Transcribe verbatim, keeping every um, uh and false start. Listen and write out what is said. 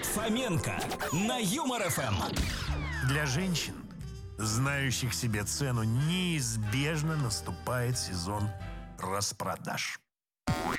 Фоменко на Юмор эф эм. Для женщин, знающих себе цену, неизбежно наступает сезон распродаж.